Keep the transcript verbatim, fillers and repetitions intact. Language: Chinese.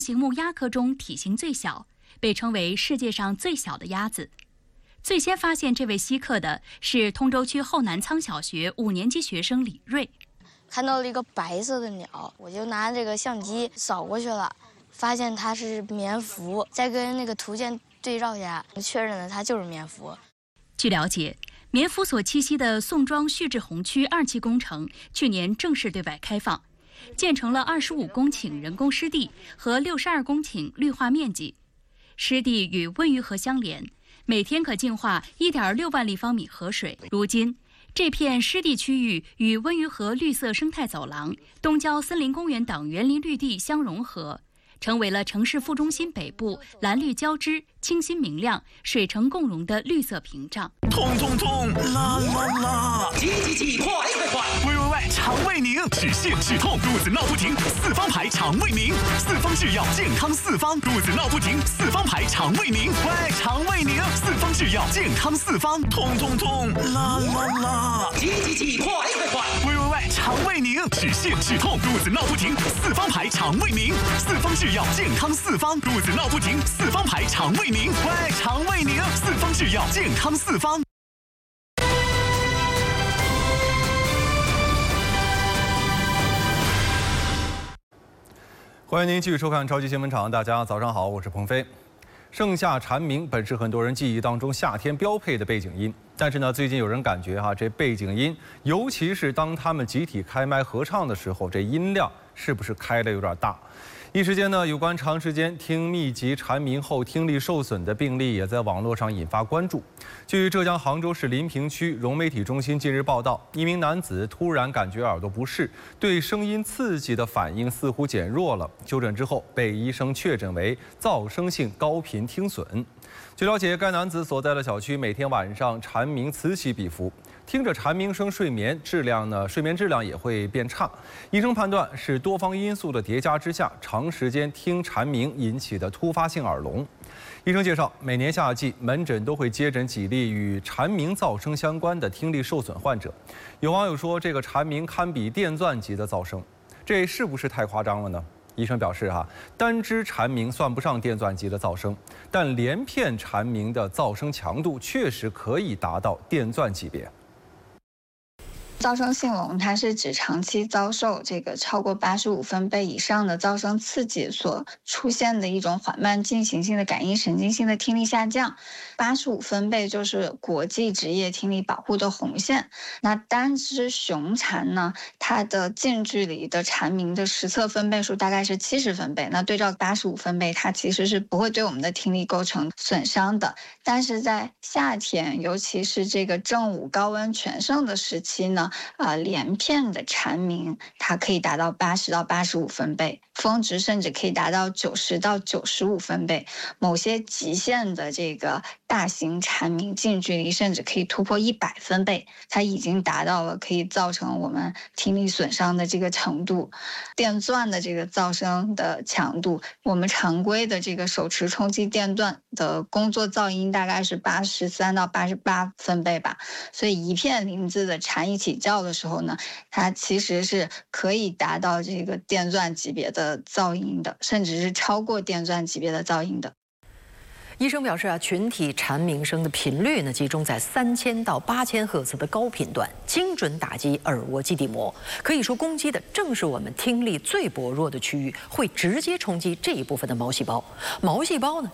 形目鸦科中体型最小，被称为世界上最小的鸭子。最先发现这位稀客的是通州区后南仓小学五年级学生李瑞。 看到了一个白色的鸟，我就拿这个相机扫过去了，发现它是棉蝠，再跟那个图鉴对照下，确认了它就是棉蝠。 据了解，棉蝠所栖息的宋庄旭志红区二期工程去年正式对外开放，建成了二十五公顷人工湿地和六十二公顷绿化面积。湿地与温榆河相连，每天可净化一点六万立方米河水。如今，这片湿地区域与温榆河绿色生态走廊、东郊森林公园等园林绿地相融合，成为了城市副中心北部蓝绿交织、清新明亮、水城共融的绿色屏障。 痛痛痛，啦啦啦！ 急急急，快快快！ 喂喂喂，肠胃宁，止泻止痛，肚子闹不停，四方牌肠胃宁，四方制药健康四方，肚子闹不停，四方牌肠胃宁，喂，肠胃宁，四方制药健康四方，痛痛痛，啦啦啦！ 急急急，快快快！ 喂喂喂，肠胃宁，止泻止痛，肚子闹不停，四方牌肠胃宁，四方制药健康四方，肚子闹不停，四方牌肠胃宁，喂，肠胃宁，四方制药健康四方。 欢迎您继续收看超级新闻场，大家早上好，我是鹏飞。盛夏蝉鸣本是很多人记忆当中夏天标配的背景音，但是呢，最近有人感觉哈，这背景音，尤其是当他们集体开麦合唱的时候，这音量是不是开的有点大？一时间呢，有关长时间听密集蝉鸣后听力受损的病例也在网络上引发关注。据浙江杭州市临平区融媒体中心近日报道，一名男子突然感觉耳朵不适，对声音刺激的反应似乎减弱了，就诊之后被医生确诊为噪声性高频听损。据了解，该男子所在的小区每天晚上蝉鸣此起彼伏，听着蝉鸣声睡眠质量呢，睡眠质量也会变差。医生判断是多方因素的叠加之下，长时间听蝉鸣引起的突发性耳聋。医生介绍，每年夏季门诊都会接诊几例与蝉鸣噪声相关的听力受损患者。有网友说，这个蝉鸣堪比电钻级的噪声，这是不是太夸张了呢？医生表示哈，单只蝉鸣算不上电钻级的噪声，但连片蝉鸣的噪声强度确实可以达到电钻级别。 噪声性聋，它是指长期遭受这个超过八十五分贝以上的噪声刺激所出现的一种缓慢进行性的感应神经性的听力下降。八十五分贝就是国际职业听力保护的红线。那单只雄蝉呢，它的近距离的蝉鸣的实测分贝数大概是七十分贝。那对照八十五分贝，它其实是不会对我们的听力构成损伤的。但是在夏天，尤其是这个正午高温全盛的时期呢，呃，连片的蝉鸣，它可以达到八十到八十五分贝，峰值甚至可以达到九十到九十五分贝。某些极限的这个大型蝉鸣，近距离甚至可以突破一百分贝，它已经达到了可以造成我们听力损伤的这个程度。电钻的这个噪声的强度，我们常规的这个手持冲击电钻的工作噪音大概是八十三到八十八分贝吧，所以一片林子的蝉一起叫的时候呢，它其实是可以达到这个电钻级别的噪音的，甚至是超过电钻级别的噪音的。 医生表示啊，群体蝉鸣声的频率呢，集中在三千到八千赫兹的高频段，精准打击耳蜗基底膜。可以说，攻击的正是我们听力最薄弱的区域，会直接冲击这一部分的毛细胞。毛细胞呢，